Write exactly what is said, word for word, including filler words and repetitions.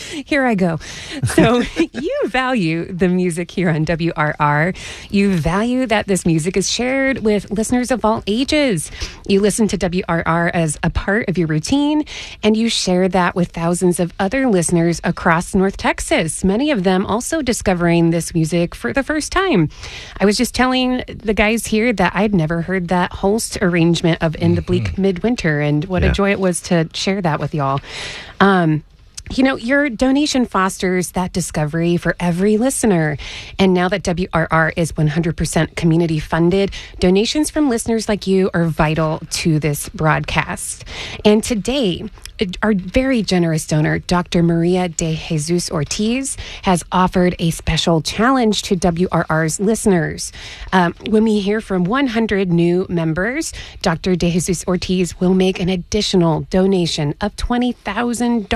Here I go. So you value the music here on W R R. You value that this music is shared with listeners of all ages. You listen to W R R as a part of your routine, and you share that with thousands of other listeners across North Texas, many of them also discovering this music for the first time. I was just telling the guys here that I'd never heard that Holst arrangement of In the Bleak Midwinter, and what Yeah. a joy it was to share that with y'all. Um, You know, your donation fosters that discovery for every listener. And now that W R R is one hundred percent community funded, donations from listeners like you are vital to this broadcast. And today, our very generous donor, Doctor Maria de Jesus Ortiz, has offered a special challenge to W R R's listeners. Um, when we hear from one hundred new members, Doctor de Jesus Ortiz will make an additional donation of twenty thousand dollars